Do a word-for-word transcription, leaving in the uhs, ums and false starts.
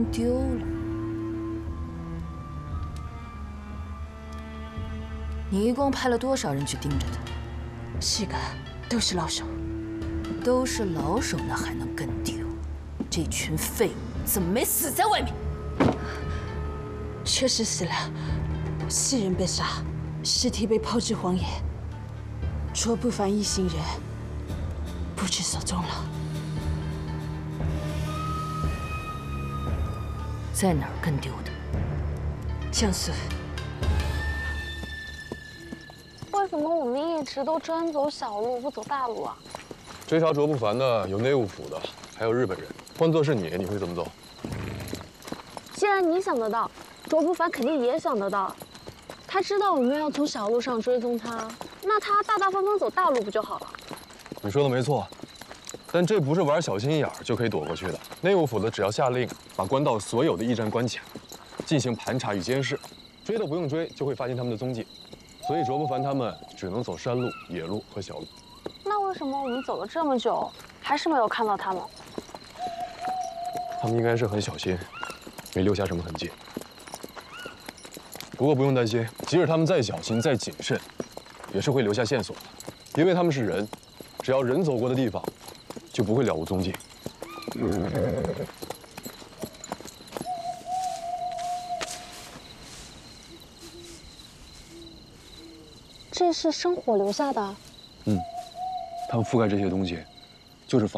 丢了。你一共派了多少人去盯着他？ 七个，都是老手。 都是老手，那还能跟丢？这群废物怎么没死在外面？ 确实死了，四人被杀，尸体被抛至荒野。卓不凡一行人不知所踪了。 在哪儿跟丢的？ 江苏。 为什么我们一直都专走小路，不走大路啊？ 追查卓不凡的有内务府的，还有日本人。换做是你，你会怎么走？ 既然你想得到，卓不凡肯定也想得到。他知道我们要从小路上追踪他，那他大大方方走大路不就好了？ 你说的没错，但这不是玩小心眼儿就可以躲过去的。内务府的只要下令把官道所有的驿站关卡，进行盘查与监视，追都不用追就会发现他们的踪迹。所以卓不凡他们只能走山路、野路和小路。 那为什么我们走了这么久，还是没有看到他们？ 他们应该是很小心，没留下什么痕迹。不过不用担心，即使他们再小心、再谨慎，也是会留下线索的，因为他们是人，只要人走过的地方，就不会了无踪迹。 这是生火留下的。 嗯，他们覆盖这些东西，就是防。